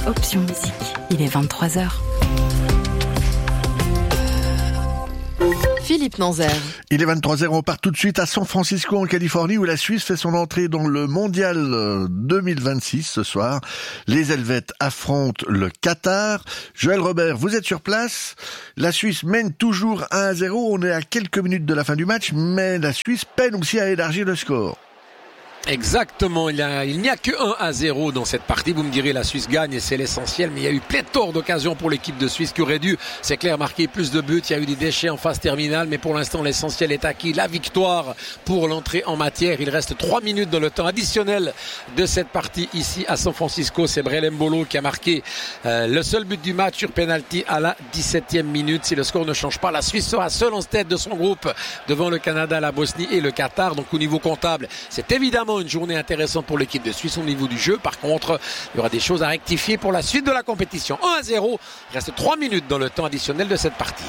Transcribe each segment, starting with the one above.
Option Musique. Il est 23h. Philippe Nanzer. Il est 23h, on part tout de suite à San Francisco en Californie où la Suisse fait son entrée dans le mondial 2026 ce soir. Les Helvètes affrontent le Qatar. Joël Robert, vous êtes sur place. La Suisse mène toujours 1-0. On est à quelques minutes de la fin du match, mais la Suisse peine aussi à élargir le score. Exactement, il n'y a que 1-0 dans cette partie. Vous me direz, la Suisse gagne et c'est l'essentiel, mais il y a eu pléthore d'occasions pour l'équipe de Suisse qui aurait dû, c'est clair, marquer plus de buts. Il y a eu des déchets en phase terminale, mais pour l'instant l'essentiel est acquis. La victoire pour l'entrée en matière. Il reste 3 minutes dans le temps additionnel de cette partie ici à San Francisco. C'est Brelem Bolo qui a marqué le seul but du match sur penalty à la 17e minute. Si le score ne change pas, la Suisse sera seule en tête de son groupe devant le Canada, la Bosnie et le Qatar. Donc au niveau comptable, c'est évidemment une journée intéressante pour l'équipe de Suisse au niveau du jeu. Par contre, il y aura des choses à rectifier pour la suite de la compétition. 1-0, il reste 3 minutes dans le temps additionnel de cette partie.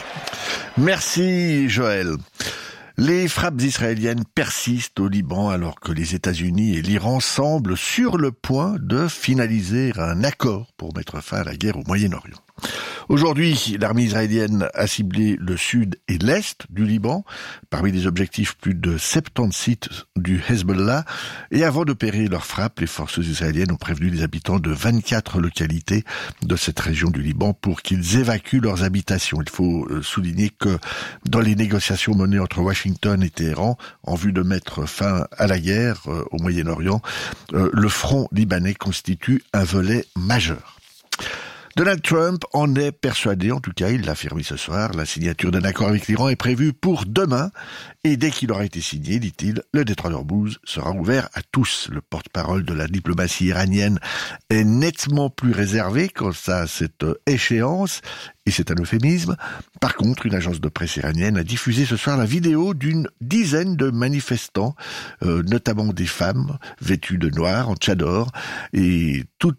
Merci Joël. Les frappes israéliennes persistent au Liban alors que les États-Unis et l'Iran semblent sur le point de finaliser un accord pour mettre fin à la guerre au Moyen-Orient. Aujourd'hui, l'armée israélienne a ciblé le sud et l'est du Liban. Parmi les objectifs, plus de 70 sites du Hezbollah. Et avant d'opérer leurs frappes, les forces israéliennes ont prévenu les habitants de 24 localités de cette région du Liban pour qu'ils évacuent leurs habitations. Il faut souligner que dans les négociations menées entre Washington et Téhéran, en vue de mettre fin à la guerre au Moyen-Orient, le front libanais constitue un volet majeur. Donald Trump en est persuadé, en tout cas il l'a affirmé ce soir, la signature d'un accord avec l'Iran est prévue pour demain et dès qu'il aura été signé, dit-il, le détroit d'Ormuz sera ouvert à tous. Le porte-parole de la diplomatie iranienne est nettement plus réservé quant à cette échéance et c'est un euphémisme. Par contre, une agence de presse iranienne a diffusé ce soir la vidéo d'une dizaine de manifestants, notamment des femmes vêtues de noir en tchador et tous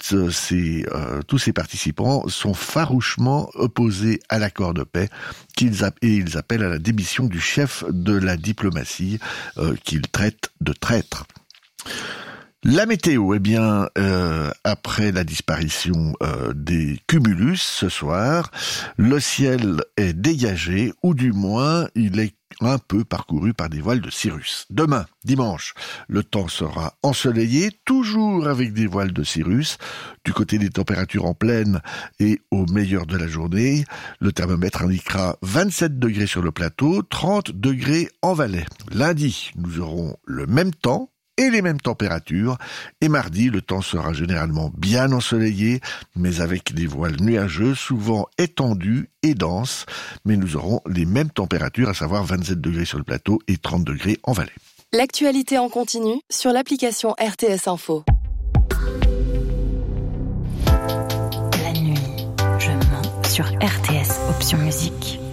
ces participants sont farouchement opposés à l'accord de paix ils appellent à la démission du chef de la diplomatie qu'ils traitent de traître. La météo, après la disparition des cumulus ce soir, le ciel est dégagé, ou du moins il est un peu parcouru par des voiles de cirrus. Demain, dimanche, le temps sera ensoleillé, toujours avec des voiles de cirrus. Du côté des températures en pleine et au meilleur de la journée, le thermomètre indiquera 27 degrés sur le plateau, 30 degrés en Valais. Lundi, nous aurons le même temps et les mêmes températures. Et mardi, le temps sera généralement bien ensoleillé, mais avec des voiles nuageux, souvent étendues et denses. Mais nous aurons les mêmes températures, à savoir 27 degrés sur le plateau et 30 degrés en Valais. L'actualité en continu sur l'application RTS Info. La nuit, je mens sur RTS Option Musique.